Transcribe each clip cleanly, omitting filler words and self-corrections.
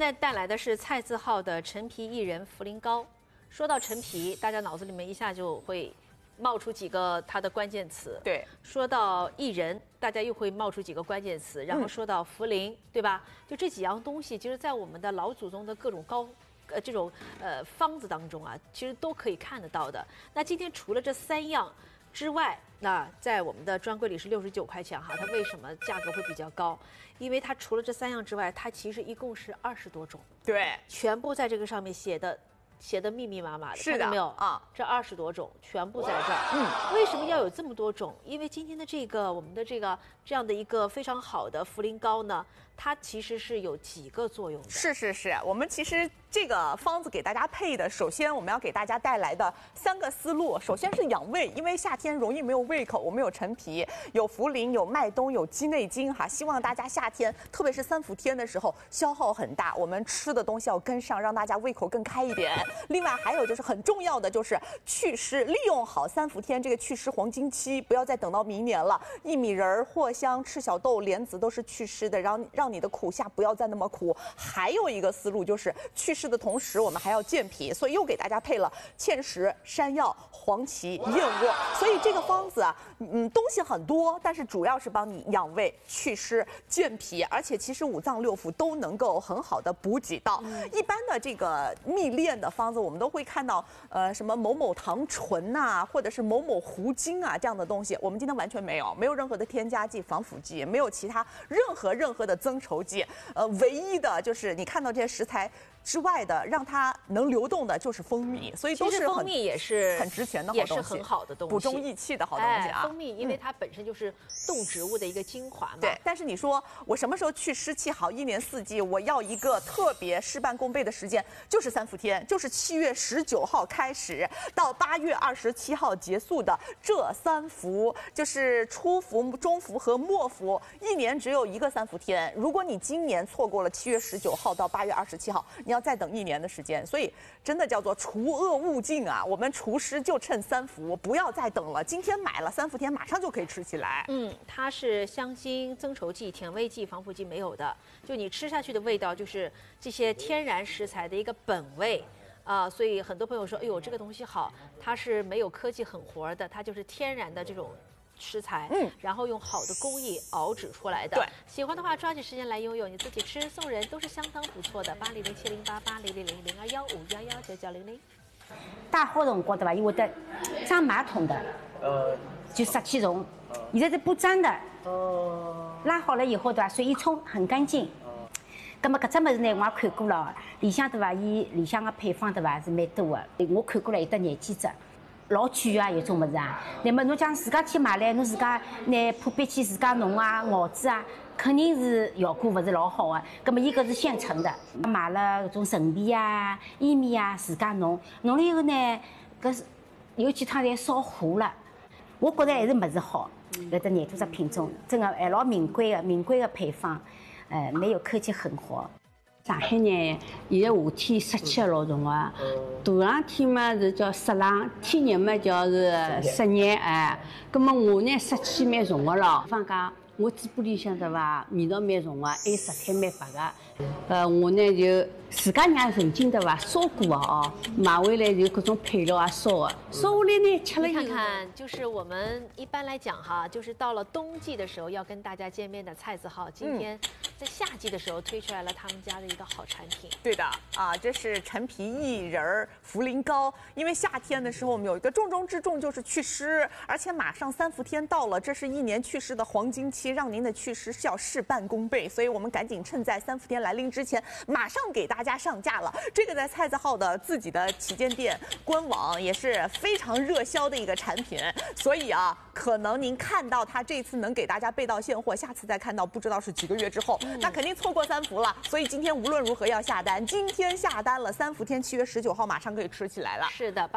在带来的是菜字号的陈皮薏仁茯苓糕。说到陈皮，大家脑子里面一下就会冒出几个它的关键词。 对， 说到薏仁，大家又会冒出几个关键词，然后说到茯苓，对吧？就这几样东西，其实在我们的老祖宗的各种这种方子当中啊，其实都可以看得到的。那今天除了这3样之外，那在我们的专柜里是69块钱哈，它为什么价格会比较高？因为它除了这3样之外，它其实一共是20多种， 对， 全部在这个上面写的密密麻麻的， 是的， 看到没有啊？ 这20多种全部在这儿。为什么要有这么多种？因为今天的我们的这样的一个非常好的茯苓糕呢，它其实是有几个作用的。 是，我们其实这个方子给大家配的，首先我们要给大家带来的3个思路，首先是养胃，因为夏天容易没有胃口，我们有陈皮、有茯苓、有麦冬、有鸡内金哈，希望大家夏天，特别是3伏天的时候消耗很大，我们吃的东西要跟上，让大家胃口更开一点。另外还有就是很重要的就是祛湿，利用好3伏天这个祛湿黄金期，不要再等到明年了。薏米仁、藿香、赤小豆、莲子都是祛湿的，让你的苦夏不要再那么苦。还有一个思路就是祛湿的同时，我们还要健脾，所以又给大家配了芡实、山药、黄芪、燕窝。所以这个方子啊，东西很多，但是主要是帮你养胃、祛湿、健脾，而且其实5脏6腑都能够很好的补给到。一般的这个蜜炼的方子，我们都会看到什么某某糖醇呐，或者是某某糊精啊这样的东西，我们今天完全没有任何的添加剂、防腐剂，没有其他任何的增稠剂。唯一的就是你看到这些食材之外的，让它能流动的就是蜂蜜，所以都是蜂蜜也是很值钱的好东西， 也是很好的东西， 补中益气的好东西啊。 蜂蜜因为它本身就是动植物的一个精华嘛。 对，但是你说我什么时候去湿气好，1年4季我要一个特别事半功倍的时间，就是3伏天，就是7月19号开始到8月27号结束的这3伏，就是初伏、中伏和末伏，1年只有一个3伏天。如果你今年错过了7月19号到8月27号，你要再等1年的时间，所以真的叫做除恶务尽啊！我们除湿就趁3伏，不要再等了。今天买了3伏天，马上就可以吃起来。 它是香精、增稠剂、甜味剂、防腐剂没有的，就你吃下去的味道就是这些天然食材的一个本味。所以很多朋友说，哎呦，这个东西好，它是没有科技狠活的，它就是天然的这种食材，然后用好的工艺熬制出来的。 对， 喜欢的话抓紧时间来拥有，你自己吃送人都是相当不错的。8007088000215119900。 大好辰光对吧？伊会得长马桶的，就湿气重。现在是不粘的，拉好了以后对吧？水一冲很干净。咁么搿只物事呢，我也看过了，里向对伐？伊里向个配方对伐是蛮多的，我看过了有得廿几只。老贵啊，有种物事啊。那么侬讲自家去买来，侬自家拿破壁去自家弄啊、熬制啊，肯定是效果勿是老好啊。咁么伊搿是现成的，买了搿种陈皮啊、薏米啊，自家弄了以后呢，搿是有几趟侪烧糊了。我觉着还是物事好，搿只廿多只品种，真的还老名贵的配方，没有科技狠活。 上海呢，现在夏天湿气老重啊，大冷天嘛是叫湿冷，天热嘛叫是湿热哎。葛么我呢湿气蛮重的咯，放假我嘴巴里向对伐，味道蛮重的，还舌苔蛮白的。我呢就自家让曾经对伐烧过的哦，买回来就各种配料啊烧的，烧下来呢吃了以后。 看看，就是我们一般来讲哈，就是到了冬季的时候要跟大家见面的菜字号，今天在夏季的时候推出来了他们家的一个好产品。 对的啊，这是陈皮薏仁茯苓糕。因为夏天的时候我们有一个重中之重就是祛湿，而且马上3伏天到了，这是1年祛湿的黄金期，让您的祛湿是要事半功倍，所以我们赶紧趁在3伏天来临之前，马上给大家上架了。这个在菜字号的自己的旗舰店官网也是非常热销的一个产品，所以啊，可能您看到它这次能给大家备到现货，下次再看到不知道是几个月之后，那肯定错过3伏了。所以今天无论如何要下单，今天下单了，3伏天7月19号马上可以吃起来了。 是的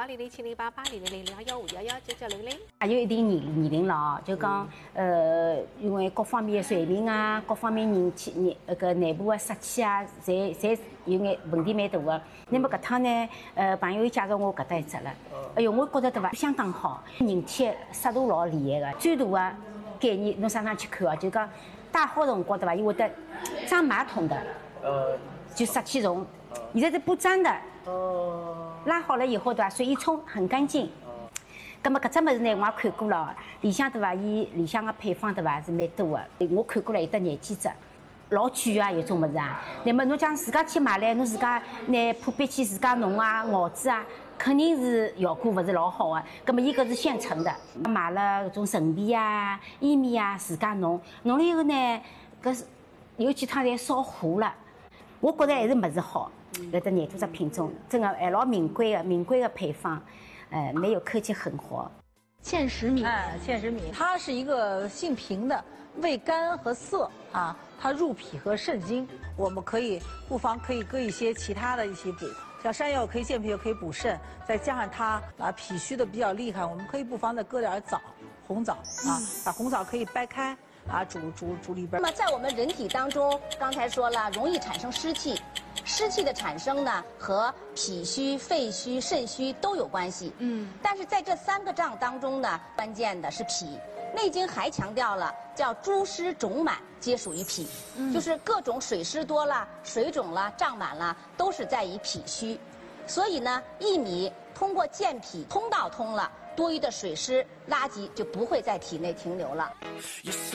，800700880000215119900。 还有一定年龄了啊，就讲因为各方面水平啊，各方面人气内部的湿气啊，侪有眼问题蛮大的。那么搿趟呢，朋友又介绍我搿搭一只了，哎哟，我觉得对伐，相当好，人体湿度老厉害的。最大的概念，侬上去看啊，就讲大好辰光对伐，伊会得长马桶的， 就杀气虫。现在是不粘的。拉好了以后对吧？水一冲很干净。咁么搿只物事呢，我也看过了，里向对伐？伊里向个配方对伐是蛮多的，我看过了有得廿几只，老贵啊，有种物事啊。那么侬讲自家去买来，侬自家拿破壁去自家弄啊、熬制啊，肯定是效果勿是老好的。咁么伊搿是现成的，买了搿种陈皮啊、薏米啊，自家弄了以后呢，搿是有几趟侪烧糊了。我觉着还是物事好，有得廿多只品种，真的还老名贵的配方。没有科技狠活。 芡实米，芡实米，它是一个性平的，味甘和涩啊，它入脾和肾经。我们不妨可以搁一些其他的一起补，像山药可以健脾，又可以补肾，再加上它脾虚的比较厉害，我们可以不妨再搁点枣，红枣啊，把红枣可以掰开啊，煮里边。 那么在我们人体当中，刚才说了，容易产生湿气。湿气的产生呢，和脾虚、肺虚、肾虚都有关系。但是在这3个脏当中呢，关键的是脾。《内经》还强调了，叫诸湿肿满皆属于脾，就是各种水湿多了、水肿了、胀满了，都是在于脾虚。所以呢，薏米通过健脾通道通了，多余的水湿垃圾就不会在体内停留了。